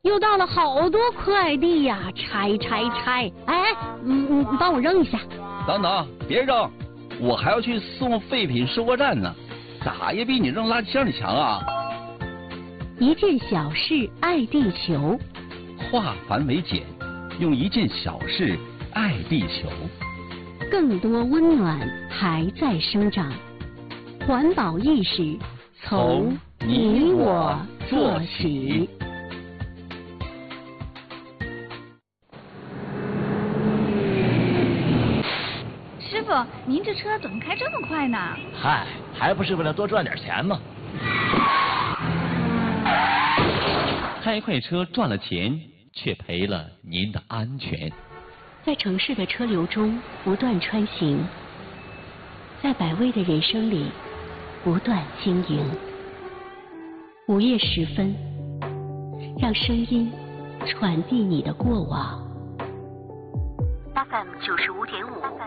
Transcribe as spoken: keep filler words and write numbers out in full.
又到了好多快递呀，拆拆拆！哎，嗯嗯，帮我扔一下。 等等，别扔，我还要去送废品收购站呢，咋也比你扔垃圾箱里强啊！ 一件小事爱地球， 化繁为简，用一件小事爱地球。 更多温暖还在生长，环保意识从你我做起。 师傅，您这车怎么开这么快呢？ 嗨，还不是为了多赚点钱吗？ 开快车赚了钱，却赔了您的安全。 在城市的车流中不断穿行，在百味的人生里不断经营。午夜时分，让声音传递你的过往。F M 九十五点五。